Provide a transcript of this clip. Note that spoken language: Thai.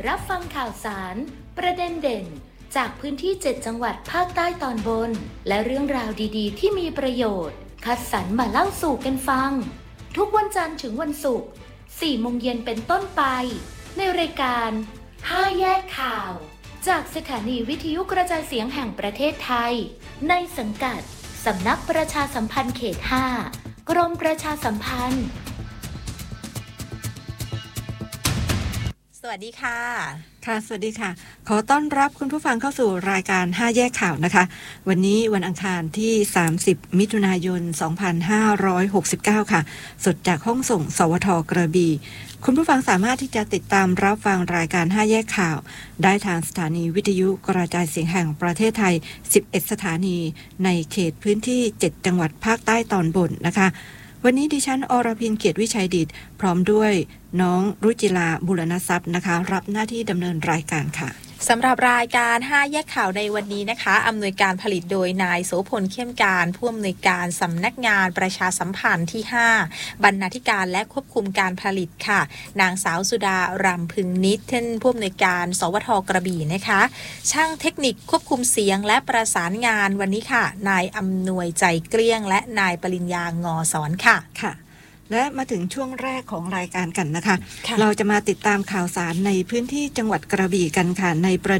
รับฟังข่าวสารประเด็นเด่นจากพื้นที่7จังหวัดภาคใต้ตอนบนและเรื่องราวดีๆที่มีประโยชน์คัดสรรมาเล่าสู่กันฟังทุกวันจันทร์ถึงวันศุกร์ 4 โมงเย็นเป็นต้นไปในรายการ5แยกข่าวจากสถานีวิทยุกระจายเสียงแห่งประเทศไทยในสังกัดสำนักประชาสัมพันธ์เขต 5 กรมประชาสัมพันธ์สวัสดีค่ะค่ะสวัสดีค่ะขอต้อนรับคุณผู้ฟังเข้าสู่รายการ5แยกข่าวนะคะวันนี้วันอังคารที่30มิถุนายน2569ค่ะสดจากห้องส่งสวทกระบี่คุณผู้ฟังสามารถที่จะติดตามรับฟังรายการ5แยกข่าวได้ทางสถานีวิทยุกระจายเสียงแห่งประเทศไทย11สถานีในเขตพื้นที่7จังหวัดภาคใต้ตอนบนนะคะวันนี้ดิฉันอรพินเกียรติวิชัยดิษฐ์พร้อมด้วยน้องรุจิลาบุรณทรัพย์นะคะรับหน้าที่ดำเนินรายการค่ะสำหรับรายการ5แยกข่าวในวันนี้นะคะอำนวยการผลิตโดยนายโสพลเข้มการผู้อำนวยการสำนักงานประชาสัมพันธ์ที่5บรรณาธิการและควบคุมการผลิตค่ะนางสาวสุดารำพึงนิดท่านผู้อำนวยการสวทกระบี่นะคะช่างเทคนิคควบคุมเสียงและประสานงานวันนี้ค่ะนายอำนวยใจเกลี้ยงและนายปริญญางอสอนค่ะและมาถึงช่วงแรกของรายการกันนะคะเราจะมาติดตามข่าวสารในพื้นที่จังหวัดกระบี่กันค่ะในประ